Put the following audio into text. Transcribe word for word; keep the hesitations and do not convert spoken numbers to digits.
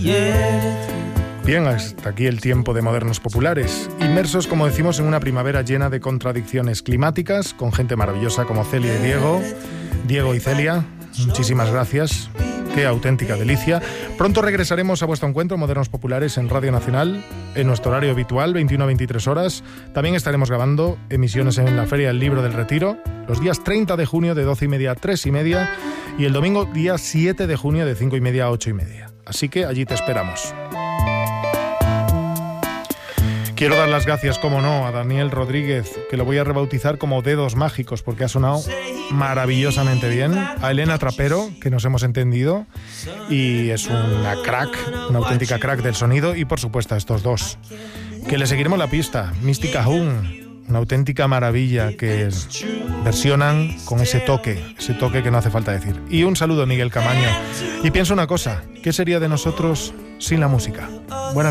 Bien, hasta aquí el tiempo de Modernos Populares. Inmersos, como decimos, en una primavera llena de contradicciones climáticas, con gente maravillosa como Celia y Diego. Diego y Celia, muchísimas gracias. Qué auténtica delicia. Pronto regresaremos a vuestro encuentro Modernos Populares en Radio Nacional, en nuestro horario habitual, veintiuna a veintitrés horas. También estaremos grabando emisiones en la Feria del Libro del Retiro, los días treinta de junio de doce y media a tres y media y el domingo día siete de junio de cinco y media a ocho y media. Así que allí te esperamos. Quiero dar las gracias, como no, a Daniel Rodríguez, que lo voy a rebautizar como Dedos Mágicos, porque ha sonado maravillosamente bien. A Elena Trapero, que nos hemos entendido, y es una crack, una auténtica crack del sonido, y por supuesto a estos dos, que le seguiremos la pista. Mystica Hoon, una auténtica maravilla que versionan con ese toque, ese toque que no hace falta decir. Y un saludo a Miguel Camaño. Y pienso una cosa, ¿qué sería de nosotros sin la música? Buenas